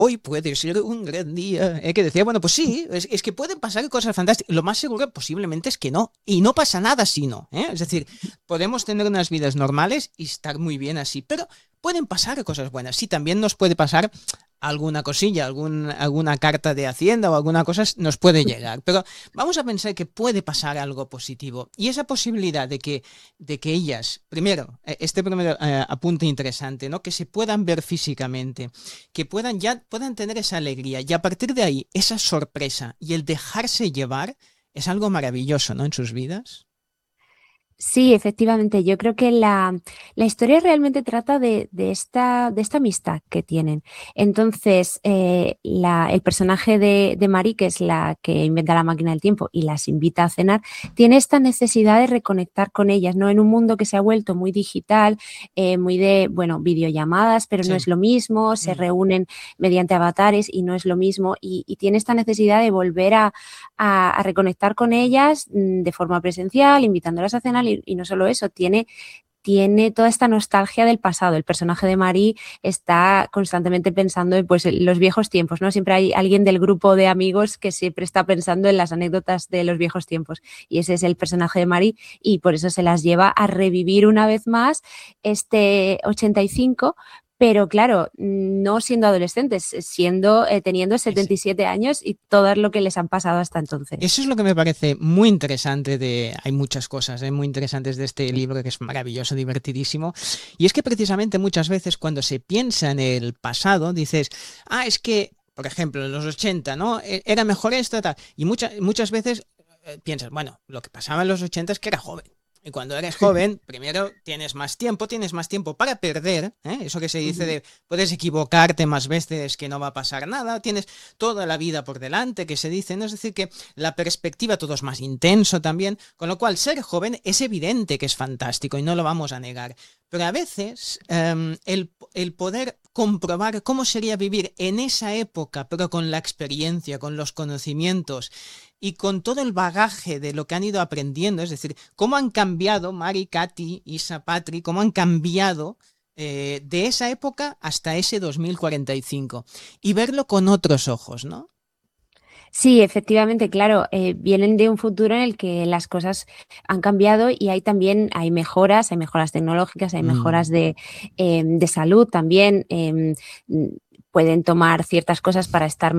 hoy puede ser un gran día. Que decía, bueno, pues sí, es que pueden pasar cosas fantásticas. Lo más seguro posiblemente es que no. Y no pasa nada si no. Es decir, podemos tener unas vidas normales y estar muy bien así, pero pueden pasar cosas buenas. Sí, también nos puede pasar alguna cosilla, alguna carta de Hacienda o alguna cosa nos puede llegar. Pero vamos a pensar que puede pasar algo positivo. Y esa posibilidad de que ellas, primero, este primer apunte interesante, ¿no? Que se puedan ver físicamente, que puedan tener esa alegría y a partir de ahí esa sorpresa y el dejarse llevar es algo maravilloso, ¿no? En sus vidas. Sí, efectivamente. Yo creo que la historia realmente trata de esta amistad que tienen. Entonces, el personaje de Marie, que es la que inventa la máquina del tiempo y las invita a cenar, tiene esta necesidad de reconectar con ellas, ¿no? En un mundo que se ha vuelto muy digital, muy de, bueno, videollamadas, pero no Sí. es lo mismo, se reúnen mediante avatares y no es lo mismo, y tiene esta necesidad de volver a reconectar con ellas de forma presencial, invitándolas a cenar y no solo eso, tiene toda esta nostalgia del pasado. El personaje de Marie está constantemente pensando en, pues, en los viejos tiempos, ¿no? Siempre hay alguien del grupo de amigos que siempre está pensando en las anécdotas de los viejos tiempos y ese es el personaje de Marie y por eso se las lleva a revivir una vez más este 85, pero claro, no siendo adolescentes, teniendo Ese. 77 años y todo lo que les han pasado hasta entonces. Eso es lo que me parece muy interesante hay muchas cosas muy interesantes de este libro que es maravilloso, divertidísimo. Y es que precisamente muchas veces cuando se piensa en el pasado, dices, es que, por ejemplo, en los 80, ¿no? Era mejor esto, tal. Y muchas veces piensas, bueno, lo que pasaba en los 80 es que era joven. Y cuando eres joven, primero tienes más tiempo para perder, eso que se dice Ujú. de puedes equivocarte más veces que no va a pasar nada, tienes toda la vida por delante, que se dice, ¿no? Es decir, que la perspectiva todo es más intenso también, con lo cual ser joven es evidente que es fantástico y no lo vamos a negar. Pero a veces el poder comprobar cómo sería vivir en esa época, pero con la experiencia, con los conocimientos y con todo el bagaje de lo que han ido aprendiendo, es decir, cómo han cambiado Mari, Katy, Isa, Patri, cómo han cambiado de esa época hasta ese 2045 y verlo con otros ojos, ¿no? Sí, efectivamente, claro, vienen de un futuro en el que las cosas han cambiado y hay mejoras tecnológicas, hay mejoras Mm. de salud también. Pueden tomar ciertas cosas para estar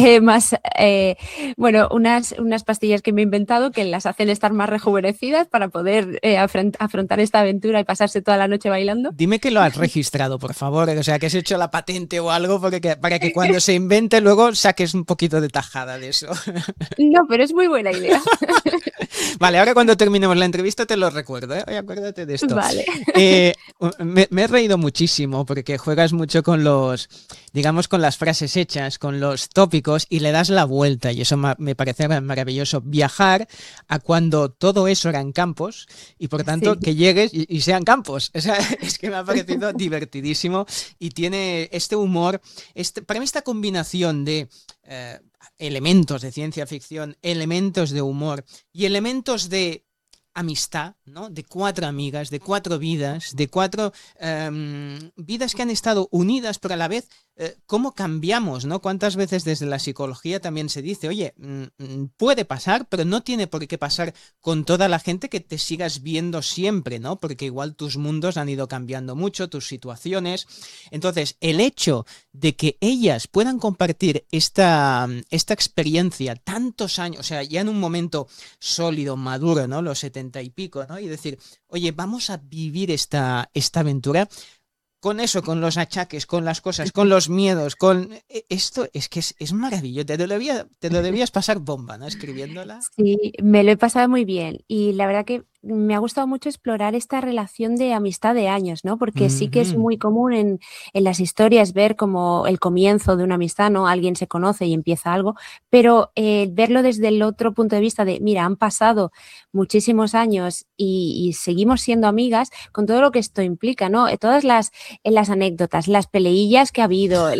bueno, unas pastillas que me he inventado que las hacen estar más rejuvenecidas para poder afrontar esta aventura y pasarse toda la noche bailando. Dime que lo has registrado, por favor, o sea, que has hecho la patente o algo para que cuando se invente luego saques un poquito de tajada de eso. No, pero es muy buena idea. Vale, ahora cuando terminemos la entrevista te lo recuerdo, ¿eh? Oye, acuérdate de esto. Vale. Me he reído muchísimo porque juegas mucho con digamos, con las frases hechas, con los tópicos y le das la vuelta y eso me parece maravilloso. Viajar a cuando todo eso eran campos y por tanto Sí. que llegues y sean campos. O sea, es que me ha parecido divertidísimo y tiene este humor, para mí esta combinación de elementos de ciencia ficción, elementos de humor y elementos de amistad, ¿no? De cuatro amigas, de cuatro vidas, de cuatro vidas que han estado unidas, pero a la vez, ¿cómo cambiamos, ¿no? ¿Cuántas veces desde la psicología también se dice, oye, puede pasar, pero no tiene por qué pasar con toda la gente que te sigas viendo siempre, ¿no? Porque igual tus mundos han ido cambiando mucho, tus situaciones. Entonces, el hecho de que ellas puedan compartir esta experiencia tantos años, o sea, ya en un momento sólido, maduro, ¿no? Los 70 y pico, ¿no? Y decir, oye, vamos a vivir esta aventura con eso, con los achaques, con las cosas, con los miedos, con esto es que es maravilloso. Te lo debías pasar bomba, ¿no? Escribiéndola. Sí, me lo he pasado muy bien y la verdad que me ha gustado mucho explorar esta relación de amistad de años, ¿no? Porque sí que es Ujú. muy común en las historias ver como el comienzo de una amistad, ¿no? Alguien se conoce y empieza algo, pero verlo desde el otro punto de vista de, mira, han pasado muchísimos años y seguimos siendo amigas con todo lo que esto implica, ¿no? Todas las anécdotas, las peleillas que ha habido,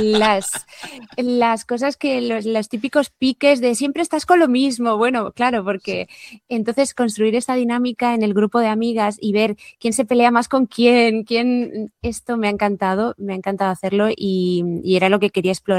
las cosas que los típicos piques de siempre estás con lo mismo. Bueno, claro, porque entonces construir esta dinámica dinámica en el grupo de amigas y ver quién se pelea más con quién, esto me ha encantado hacerlo y era lo que quería explorar